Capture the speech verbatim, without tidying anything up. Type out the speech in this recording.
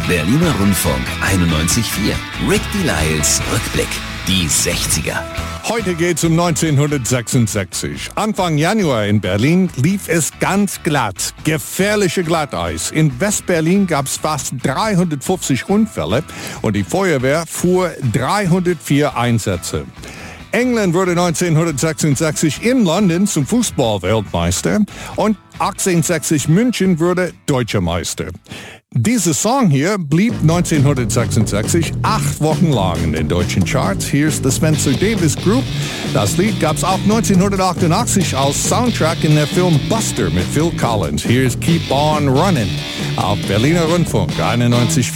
Berliner Rundfunk einundneunzig Komma vier. Rick Delisles Rückblick. Die sechziger. Heute geht's um neunzehnhundertsechsundsechzig. Anfang Januar in Berlin lief es ganz glatt. Gefährliche Glatteis. In West-Berlin gab's fast dreihundertfünfzig Unfälle und die Feuerwehr fuhr dreihundertvier Einsätze. England wurde neunzehnhundertsechsundsechzig in London zum Fußball-Weltmeister und achtzehnhundertsechzig München wurde Deutscher Meister. Dieser Song hier blieb neunzehnhundertsechsundsechzig acht Wochen lang in den deutschen Charts. Hier ist the Spencer Davis Group. Das Lied gab's auch neunzehnhundertachtundachtzig als Soundtrack in der Film Buster mit Phil Collins. Hier ist Keep On Running auf Berliner Rundfunk einundneunzig Komma vier.